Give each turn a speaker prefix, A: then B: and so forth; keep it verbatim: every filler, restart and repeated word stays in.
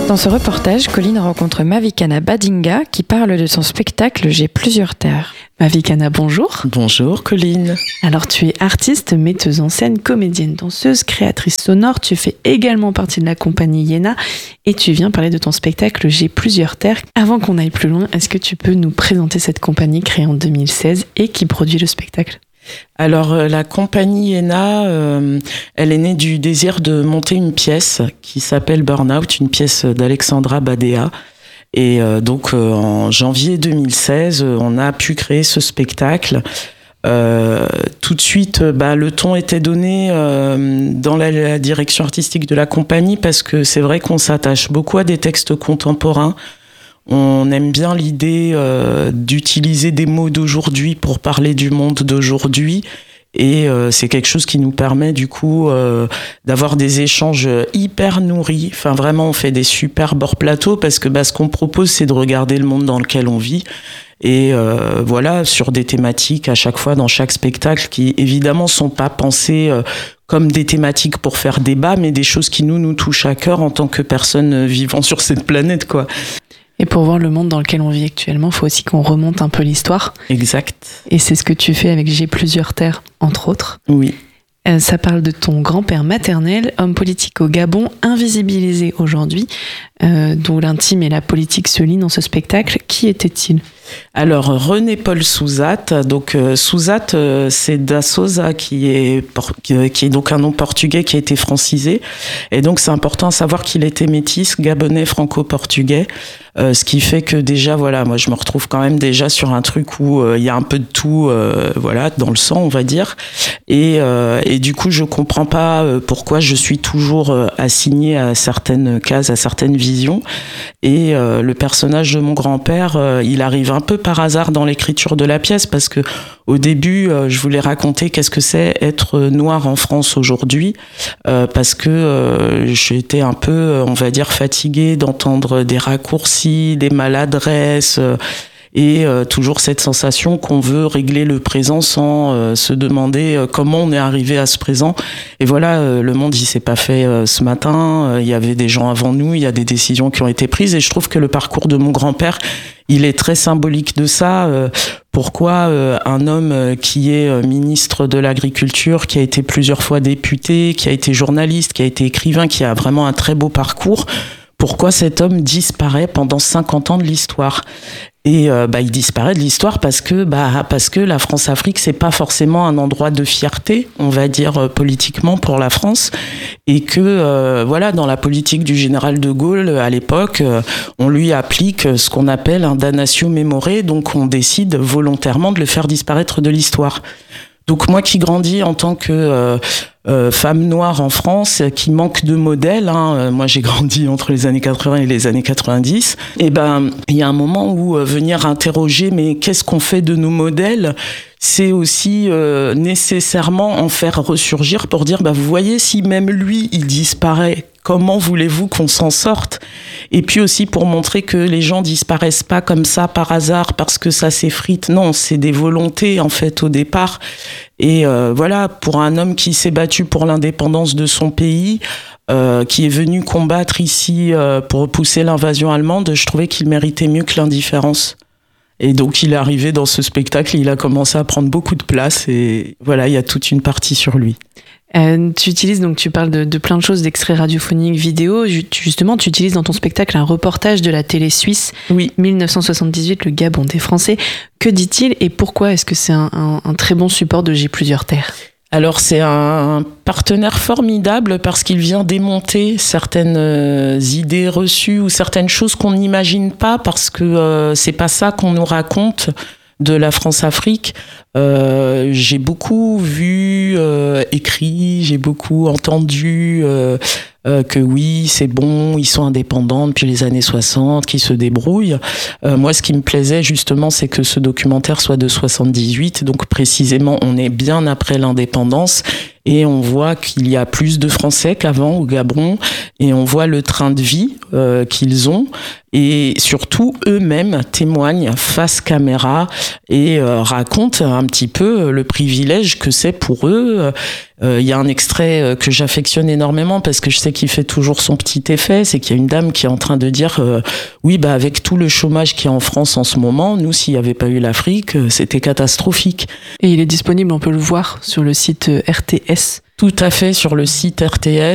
A: Dans ce reportage, Colline rencontre Mavikana Badinga qui parle de son spectacle « J'ai plusieurs terres ».
B: Mavikana, bonjour.
C: Bonjour Colline.
B: Alors tu es artiste, metteuse en scène, comédienne, danseuse, créatrice sonore. Tu fais également partie de la compagnie Yéna et tu viens parler de ton spectacle « J'ai plusieurs terres ». Avant qu'on aille plus loin, est-ce que tu peux nous présenter cette compagnie créée en deux mille seize et qui produit le spectacle ?
C: Alors euh, la compagnie Yéna, euh, elle est née du désir de monter une pièce qui s'appelle Burnout, une pièce d'Alexandra Badea. Et euh, donc euh, en janvier deux mille seize, on a pu créer ce spectacle. Euh, tout de suite, bah, le ton était donné euh, dans la, la direction artistique de la compagnie parce que c'est vrai qu'on s'attache beaucoup à des textes contemporains. On aime bien l'idée euh, d'utiliser des mots d'aujourd'hui pour parler du monde d'aujourd'hui. Et euh, c'est quelque chose qui nous permet du coup euh, d'avoir des échanges hyper nourris. Enfin vraiment, on fait des super hors plateaux parce que bah, ce qu'on propose, c'est de regarder le monde dans lequel on vit. Et euh, voilà, sur des thématiques à chaque fois dans chaque spectacle qui évidemment sont pas pensées euh, comme des thématiques pour faire débat, mais des choses qui nous nous touchent à cœur en tant que personnes vivant sur cette planète, quoi.
B: Et pour voir le monde dans lequel on vit actuellement, il faut aussi qu'on remonte un peu l'histoire.
C: Exact.
B: Et c'est ce que tu fais avec J'ai plusieurs terres, entre autres.
C: Oui.
B: Euh, ça parle de ton grand-père maternel, homme politique au Gabon, invisibilisé aujourd'hui, euh, dont l'intime et la politique se lient dans ce spectacle. Qui était-il ?
C: Alors René-Paul Souzat, donc euh, Souzat, euh, c'est da Souza qui est por- qui est donc un nom portugais qui a été francisé, et donc c'est important à savoir qu'il était métis, gabonais, franco-portugais, euh, ce qui fait que déjà voilà, moi je me retrouve quand même déjà sur un truc où il euh, y a un peu de tout, euh, voilà, dans le sang on va dire, et euh, et du coup je comprends pas euh, pourquoi je suis toujours euh, assignée à certaines cases, à certaines visions, et euh, le personnage de mon grand-père, euh, il arrive un peu par hasard dans l'écriture de la pièce parce que au début euh, je voulais raconter qu'est-ce que c'est être noir en France aujourd'hui, euh, parce que euh, j'étais un peu, on va dire, fatiguée d'entendre des raccourcis, des maladresses, euh, et euh, toujours cette sensation qu'on veut régler le présent sans euh, se demander euh, comment on est arrivé à ce présent. Et voilà, euh, le monde il s'est pas fait euh, ce matin, euh, il y avait des gens avant nous, il y a des décisions qui ont été prises, et je trouve que le parcours de mon grand-père, il est très symbolique de ça. Euh, pourquoi euh, un homme euh, qui est euh, ministre de l'Agriculture, qui a été plusieurs fois député, qui a été journaliste, qui a été écrivain, qui a vraiment un très beau parcours, pourquoi cet homme disparaît pendant cinquante ans de l'histoire ? Et euh, bah, il disparaît de l'histoire parce que, bah, parce que la France-Afrique, c'est pas forcément un endroit de fierté, on va dire, euh, politiquement pour la France. Et que, euh, voilà, dans la politique du général de Gaulle, à l'époque, euh, on lui applique ce qu'on appelle un damnatio memoriae, donc on décide volontairement de le faire disparaître de l'histoire. Donc moi qui grandis en tant que euh, euh, femme noire en France, qui manque de modèles, hein, euh, moi j'ai grandi entre les années quatre-vingts et les années quatre-vingt-dix, et ben il y a un moment où euh, venir interroger mais qu'est-ce qu'on fait de nos modèles, c'est aussi euh, nécessairement en faire ressurgir pour dire bah vous voyez, si même lui il disparaît, comment voulez-vous qu'on s'en sorte ? Et puis aussi pour montrer que les gens disparaissent pas comme ça par hasard parce que ça s'effrite. Non, c'est des volontés en fait au départ. Et euh, voilà, pour un homme qui s'est battu pour l'indépendance de son pays, euh, qui est venu combattre ici euh, pour repousser l'invasion allemande, je trouvais qu'il méritait mieux que l'indifférence. Et donc il est arrivé dans ce spectacle, il a commencé à prendre beaucoup de place et voilà, il y a toute une partie sur lui.
B: Euh, tu utilises, donc tu parles de, de plein de choses, d'extraits radiophoniques, vidéo. Justement, tu utilises dans ton spectacle un reportage de la télé suisse,
C: oui.
B: dix-neuf cent soixante-dix-huit, le Gabon des Français. Que dit-il et pourquoi est-ce que c'est un, un, un très bon support de J'ai plusieurs terres ?
C: Alors c'est un partenaire formidable parce qu'il vient démonter certaines idées reçues ou certaines choses qu'on n'imagine pas parce que euh, c'est pas ça qu'on nous raconte de la France-Afrique. Euh, j'ai beaucoup vu, euh, écrit, j'ai beaucoup entendu euh, euh, que oui, c'est bon, ils sont indépendants depuis les années soixante, qu'ils se débrouillent. Euh, moi, ce qui me plaisait justement, c'est que ce documentaire soit de soixante-dix-huit, donc précisément, on est bien après l'indépendance. Et on voit qu'il y a plus de Français qu'avant au Gabon, et on voit le train de vie euh, qu'ils ont. et surtout eux-mêmes témoignent face caméra et euh, racontent un petit peu le privilège que c'est pour eux. Il euh, y a un extrait que j'affectionne énormément parce que je sais qu'il fait toujours son petit effet, c'est qu'il y a une dame qui est en train de dire euh, oui, bah avec tout le chômage qu'il y a en France en ce moment, nous, s'il n'y avait pas eu l'Afrique, c'était catastrophique.
B: Et il est disponible, on peut le voir sur le site R T S.
C: Tout à fait, sur le site R T S.